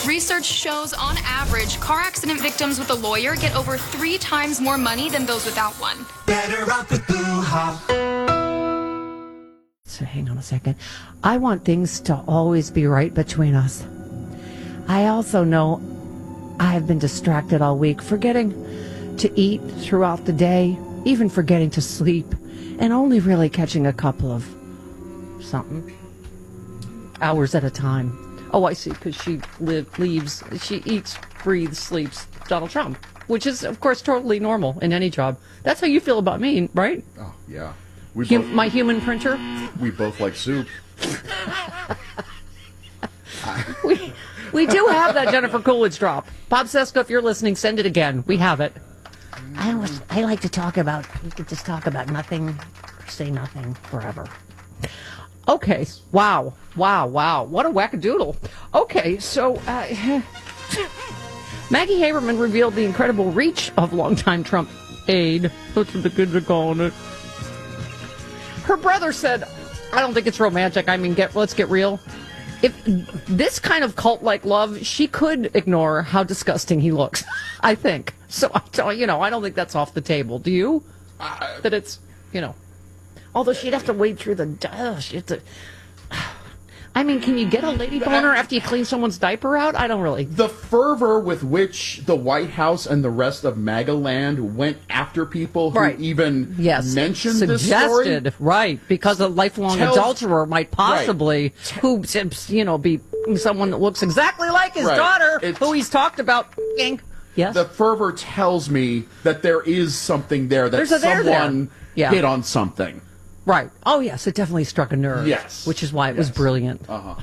Research shows, on average, car accident victims with a lawyer get over 3 times more money than those without one. Better off with Blue Hawk. So hang on a second. I want things to always be right between us. I also know I've been distracted all week, forgetting to eat throughout the day, even forgetting to sleep, and only really catching a couple of something hours at a time. Oh, I see, because she she eats, breathes, sleeps Donald Trump, which is, of course, totally normal in any job. That's how you feel about me, right? Oh, yeah. My human printer? We both like soup. We do have that Jennifer Coolidge drop. Bob Seska, if you're listening, send it again. We have it. I like to talk about, you could just talk about nothing, say nothing forever. Okay. Wow. What a wackadoodle. Okay, so Maggie Haberman revealed the incredible reach of longtime Trump aide. That's what the kids are calling it. Her brother said, I don't think it's romantic. I mean, let's get real. If this kind of cult-like love, she could ignore how disgusting he looks, I think. So, I don't think that's off the table. Do you? That it's, although she'd have to wade through the... I mean, can you get a lady boner after you clean someone's diaper out? I don't really. The fervor with which the White House and the rest of MAGA land went after people who even mentioned this story. Right, because a lifelong adulterer might possibly, be someone that looks exactly like his daughter, who he's talked about. Yes. The fervor tells me that there is something there, that someone hit on something. Right. Oh, yes, it definitely struck a nerve. Yes. Which is why it was brilliant.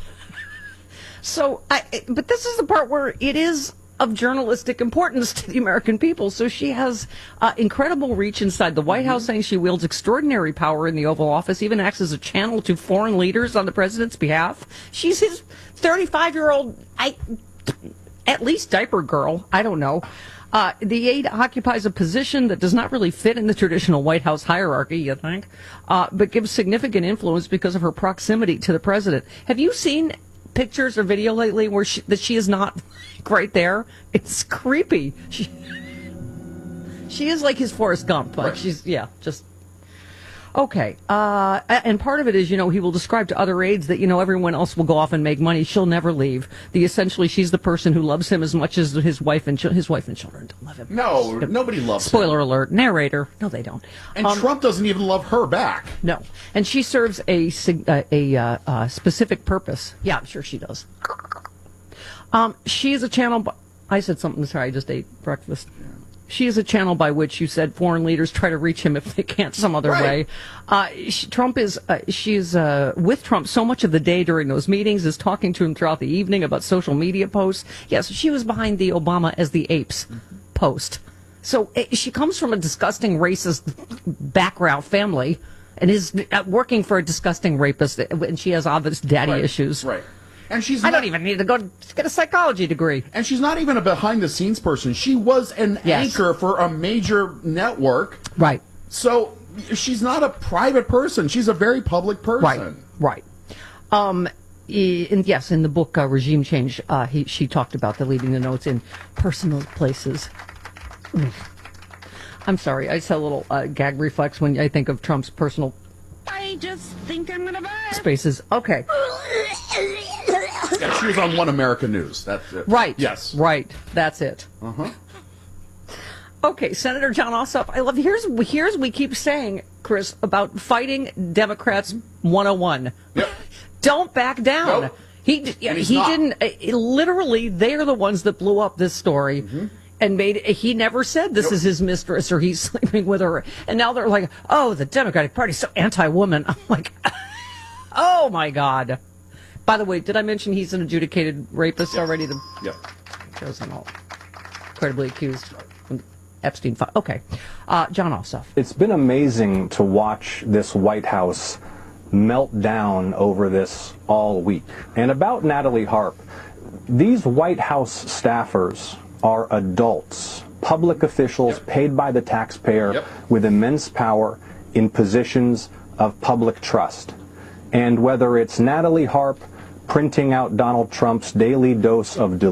So, but this is the part where it is of journalistic importance to the American people. So she has incredible reach inside the White House, saying she wields extraordinary power in the Oval Office, even acts as a channel to foreign leaders on the president's behalf. She's his 35-year-old, at least diaper girl. I don't know. The aide occupies a position that does not really fit in the traditional White House hierarchy, you think, but gives significant influence because of her proximity to the president. Have you seen pictures or video lately where she is not right there? It's creepy. She is like his Forrest Gump. Like she's, just... Okay, and part of it is, he will describe to other aides that, everyone else will go off and make money. She'll never leave. Essentially, she's the person who loves him as much as his wife and children don't love him. No, nobody loves him. Spoiler alert, narrator. No, they don't. And Trump doesn't even love her back. No, and she serves a specific purpose. Yeah, I'm sure she does. She is a channel. I said something. Sorry, I just ate breakfast. She is a channel by which you said foreign leaders try to reach him if they can't some other way. She's with Trump so much of the day during those meetings, is talking to him throughout the evening about social media posts. Yes, she was behind the Obama as the apes post. So she comes from a disgusting racist background family and is working for a disgusting rapist, and she has obvious daddy issues. Right. And I don't even need to go get a psychology degree. And she's not even a behind-the-scenes person. She was an anchor for a major network. Right. So she's not a private person. She's a very public person. Right. And yes, in the book Regime Change, she talked about leaving the notes in personal places. I'm sorry, I just had a little gag reflex when I think of Trump's personal... I just think I'm going to buy spaces. Okay. Yeah, she was on One America News. That's it. Right. Yes. Right. That's it. Okay, Senator Jon Ossoff. I love. Here's we keep saying, Chris, about fighting Democrats 101. Yep. Don't back down. Nope. He didn't. Literally, they are the ones that blew up this story. And he never said this is his mistress or he's sleeping with her. And now they're like, oh, the Democratic Party's so anti-woman. I'm like, oh, my God. By the way, did I mention he's an adjudicated rapist already? Yep. Chosen all credibly accused from Epstein file. Okay. Jon Ossoff. It's been amazing to watch this White House melt down over this all week. And about Natalie Harp, these White House staffers are adults, public officials paid by the taxpayer with immense power in positions of public trust. And whether it's Natalie Harp printing out Donald Trump's daily dose of